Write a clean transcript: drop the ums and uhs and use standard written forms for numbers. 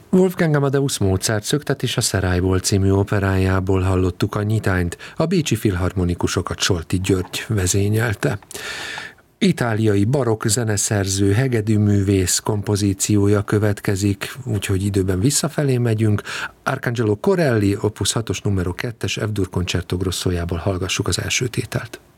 Wolfgang Amadeus Mozart Szöktetés a Szerájból című operájából hallottuk a nyitányt, a bécsi filharmonikusokat Solti György vezényelte. Itáliai barokk zeneszerző, hegedűművész kompozíciója következik, úgyhogy időben visszafelé megyünk. Arcangelo Corelli, Opus 6-os numero 2-es F-dur Concerto Grossójából hallgassuk az első tételt.